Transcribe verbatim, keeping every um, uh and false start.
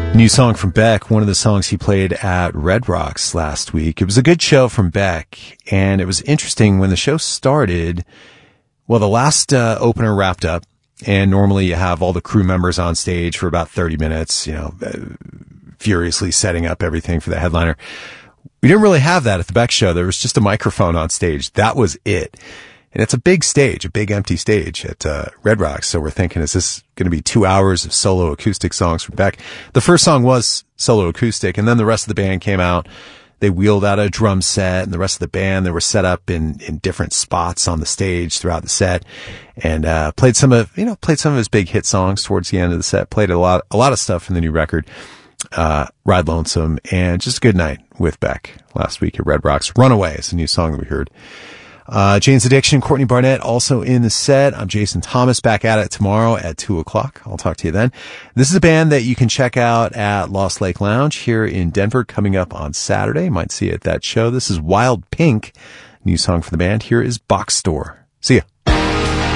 New song from Beck, one of the songs he played at Red Rocks last week. It was a good show from Beck, and it was interesting when the show started. Well, the last uh, opener wrapped up, and normally you have all the crew members on stage for about thirty minutes, you know, uh, furiously setting up everything for the headliner. We didn't really have that at the Beck show. There was just a microphone on stage. That was it. And it's a big stage, a big empty stage at uh, Red Rocks. So we're thinking, is this going to be two hours of solo acoustic songs from Beck? The first song was solo acoustic, and then the rest of the band came out. They wheeled out a drum set, and the rest of the band, they were set up in, in different spots on the stage throughout the set, and uh played some of, you know, played some of his big hit songs towards the end of the set, played a lot, a lot of stuff from the new record, uh, Ride Lonesome, and just a good night with Beck last week at Red Rocks. Runaway is a new song that we heard. Uh, Jane's Addiction, Courtney Barnett also in the set. I'm Jason Thomas, back at it tomorrow at two o'clock. I'll talk to you then. This is a band that you can check out at Lost Lake Lounge here in Denver coming up on Saturday. You might see it at that show. This is Wild Pink, new song for the band. Here is Box Store. See ya.